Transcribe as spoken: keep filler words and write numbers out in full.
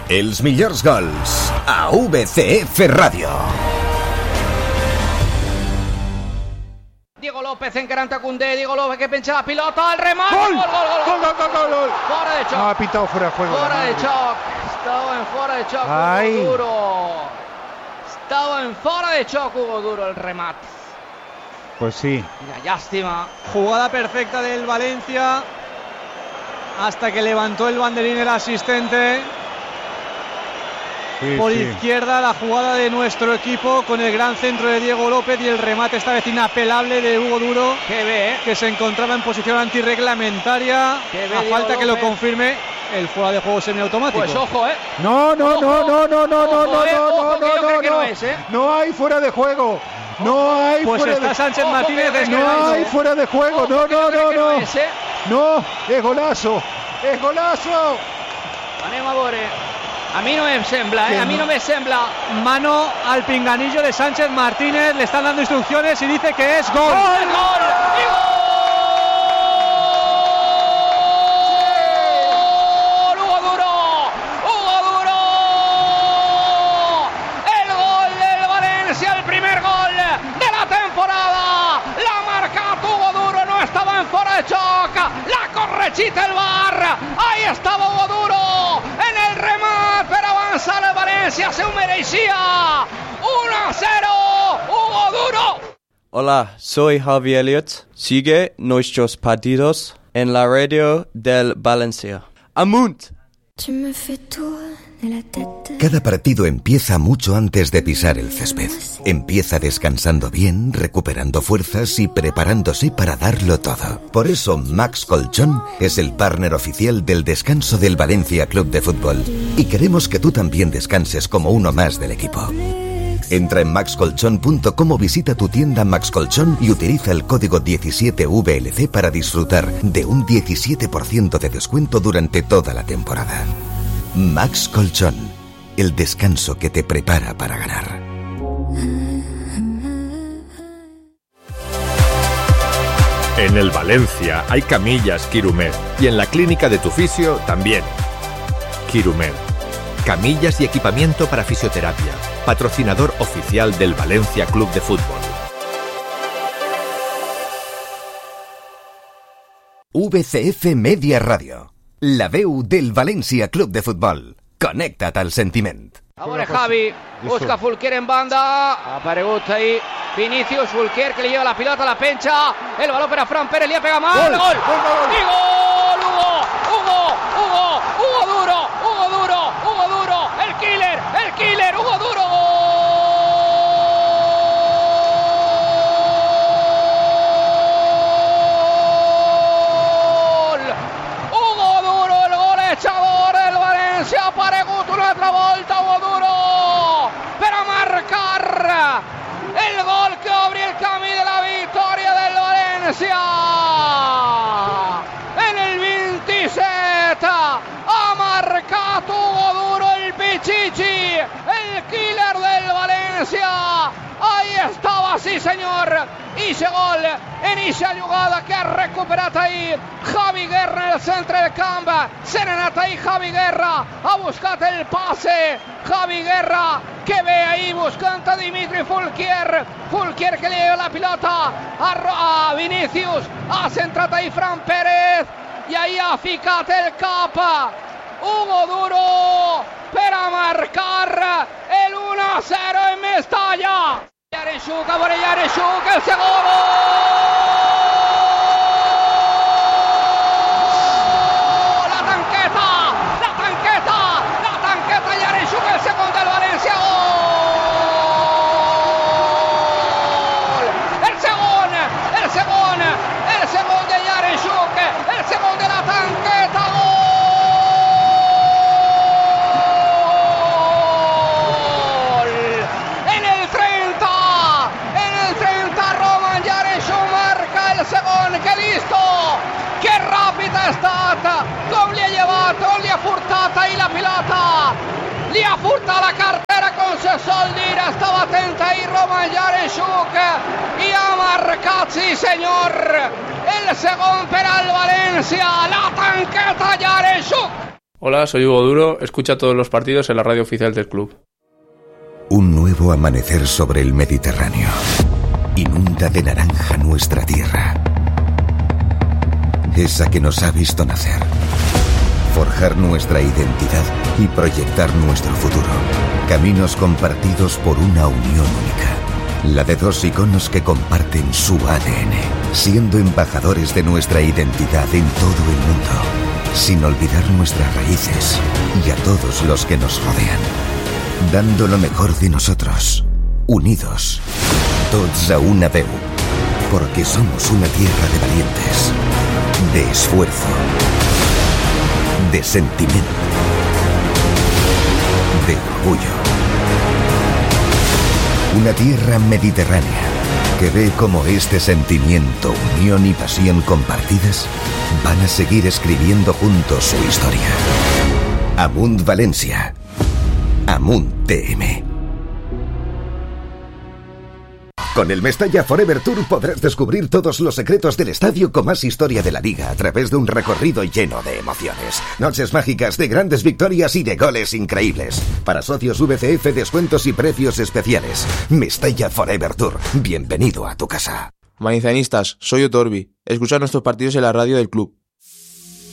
Els millors gols a V C F Ràdio. Diego López encarant a Koundé, Diego López que penja la pilota, el remate, ¡Gol! gol, gol, gol, ¡Gol, gol, gol, gol, gol! Fora de xoc. No, ha pitado fuera de juego. Fora de xoc. Estava en fora de xoc Ai. Hugo Duro. Estava en fora de xoc Hugo Duro el remate. Pues sí. Mira, lástima. Jugada perfecta del Valencia hasta que levantó el banderín el asistente. Sí, Por sí. izquierda la jugada de nuestro equipo con el gran centro de Diego López y el remate esta vez inapelable de Hugo Duro, Que bé, eh? que se encontraba en posición antirreglamentaria. Que ve A Diego falta que lo López. confirme el fuera de juego semiautomático. Pues ojo, eh. No, no, no, no, no, no, no, Ojo, no, eh, no, ojo, que yo no, creo no, que no no. es, eh. No hay fuera de juego. No hay Pues fuera está de Sánchez Ojo, Martínez que- que No descargado. hay fuera de juego. Ojo, No, que yo no, crec no, que no. és, eh? No, es golazo. Es golazo. Anem a veure. A mi no em sembla, eh? A mi no me sembla. Mano al pinganillo de Sánchez Martínez, le están dando instrucciones y dice que es gol. ¡Gol! ¡Gol! ¡Y gol! ¡Hugo Duro! ¡Hugo Duro! El gol del Valencia, el primer gol de la temporada. L'ha marcat Hugo Duro, no estava en fora de xoc. La corregita el V A R. Ahí estava Hugo Duro en el remat per avançar el Valencia, se ho mereixia. uno a cero, Hugo Duro. Hola, soy Javi Elliott. Sigue nuestros partidos en la radio del Valencia. ¡Amunt! Cada partido empieza mucho antes de pisar el césped. Empieza descansando bien, recuperando fuerzas y preparándose para darlo todo. Por eso Max Colchón es el partner oficial del descanso del Valencia Club de Fútbol. Y queremos que tú también descanses como uno más del equipo. Entra en max colchón punto com o visita tu tienda Max Colchón y utiliza el código diecisiete V L C para disfrutar de un diecisiete por ciento de descuento durante toda la temporada. Max Colchón, el descanso que te prepara para ganar. En el Valencia hay camillas Quirumed y en la clínica de tu fisio también. Quirumed, camillas y equipamiento para fisioterapia, patrocinador oficial del Valencia Club de Fútbol. V C F Media Radio, la veu del València Club de Futbol. Connecta't al sentiment. A veure Javi, busca Fulquier en banda, ha aparegut ahí Vinicius, Fulquier que li lleva la pilota, la penja, el baló per a Fran Pérez, li ha pegat mal, Gol, gol, gol, gol. i gol, Hugo, Hugo, Hugo, Hugo Duro, Hugo Duro, Hugo Duro, el killer, el killer, Hugo Duro, gol, Hugo Duro, el golejador del València, ha aparegut una altra volta, Hugo Duro, per a marcar el gol que obri el camí de la victòria del València. En el veintisiete ha marcat Hugo Duro, el Pichichi, el killer del València. Ahí estava, sí senyor, ixe gol en ixa jugada que ha recuperat ahir Javi Guerra en el centre del camp. Se n'ha anat ahir Javi Guerra, ha buscat el passe, Javi Guerra que ve ahí buscant a Dimitri Fulquier, Fulquier que li lleva la pilota a, a Vinicius, ha centrat ahí Fran Pérez i ahí ha ficat el cap Hugo Duro per a marcar el uno a cero en Mestalla. Yaremchuk, a veure Yaremchuk, el segon gol! La tanqueta, la tanqueta, la tanqueta, Yaremchuk, el segon del València, gol! El segon, el segon, el segon de Yaremchuk, el segon de la tanqueta, gol! En el treinta, en el treinta Roman Yaremchuk marca el segon, que listo, que ràpid ha estat, com li ha llevat, on li ha furtat ahir la pilota, li ha furtat la cartera com se sol dir, estava atent ahir Roman Yaremchuk i ha marcat, sí senyor, el segon per al València, la tanqueta Yaremchuk. Hola, soy Hugo Duro, escucha todos los partidos en la radio oficial del club. Un nuevo amanecer sobre el Mediterráneo inunda de naranja nuestra tierra, esa que nos ha visto nacer, forjar nuestra identidad y proyectar nuestro futuro. Caminos compartidos por una unión única, la de dos iconos que comparten su A D N, siendo embajadores de nuestra identidad en todo el mundo, sin olvidar nuestras raíces y a todos los que nos rodean, dando lo mejor de nosotros, unidos, tots a una veu, porque somos una tierra de valientes, de esfuerzo, de sentimiento, de orgullo. Una tierra mediterránea que ve cómo este sentimiento, unión y pasión compartidas van a seguir escribiendo juntos su historia. Amunt Valencia. Amunt T M. Con el Mestalla Forever Tour podrás descubrir todos los secretos del estadio con más historia de la liga a través de un recorrido lleno de emociones. Noches mágicas de grandes victorias y de goles increíbles. Para socios V C F, descuentos y precios especiales. Mestalla Forever Tour. Bienvenido a tu casa. Manizalistas, soy Otorbi. Escucha nuestros partidos en la radio del club.